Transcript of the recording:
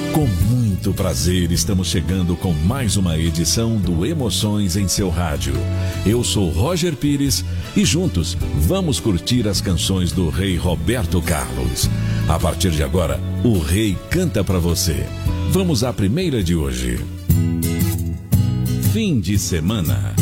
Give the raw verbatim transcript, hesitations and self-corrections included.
Com muito prazer, estamos chegando com mais uma edição do Emoções em seu rádio. Eu sou Roger Pires e juntos vamos curtir as canções do rei Roberto Carlos. A partir de agora, o rei canta pra você. Vamos à primeira de hoje. Fim de semana.